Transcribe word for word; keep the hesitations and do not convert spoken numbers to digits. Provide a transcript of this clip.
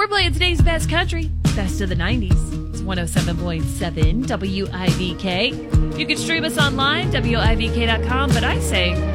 We're playing today's best country, best of the nineties. It's one oh seven point seven W I V K. You can stream us online, W I V K dot com, but I say